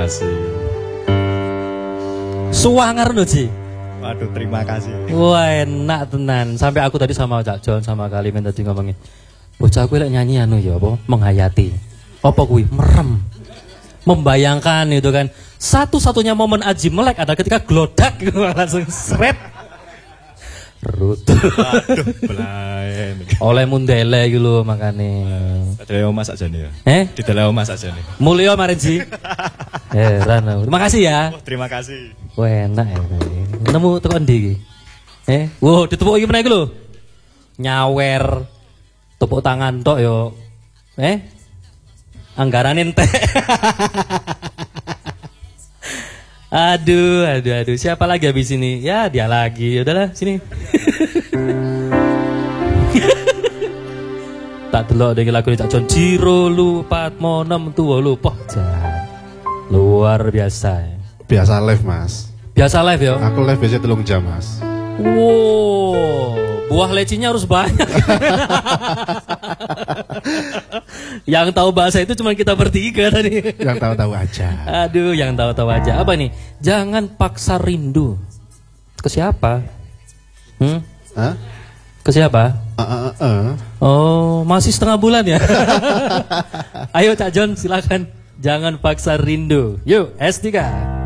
kasih. Suwanger lho, Ji. Waduh, terima kasih. Wah, enak tenan. Sampai aku tadi sama Cak Jon sama Kalimin tadi ngomongin. Bocah kuwi lek nyanyi anu ya apa? Menghayati. Apa kuwi? Merem. Membayangkan itu kan. Satu-satunya momen Aji melek adalah ketika glodak gitu, langsung seret. Rut. Waduh, belain. Oleh mundele gitu loh makane. Di omah saja nih ya. Di dalam omah saja nih. Mulyo Maren Ji. Heran. Terima kasih ya. Oh, terima kasih. Wah, enak ya. Nemu teko ndi iki? Wow, ditepuk iki meneh iki lho. Nyawer. Tepuk tangan tok yo. Anggaran entek. Aduh. Siapa lagi habis ini? Ya, dia lagi. Udahlah, sini. Tak delok dengan lagu Cak Jon Jiro lu Patmo 6 tuwa lu poh jan. Luar biasa. Biasa live, Mas. Biasa live ya? Aku live biasanya 3 jam, Mas. Wow, buah lecinya harus banyak. Yang tahu bahasa itu cuma kita bertiga tadi. Yang tahu-tahu aja. Aduh, yang tahu-tahu aja. Apa nih? Jangan paksa rindu. Ke siapa? Hah? Ke siapa? Oh, masih setengah bulan ya? Ayo Cak Jon, silakan. Jangan paksa rindu. Yuk, S3.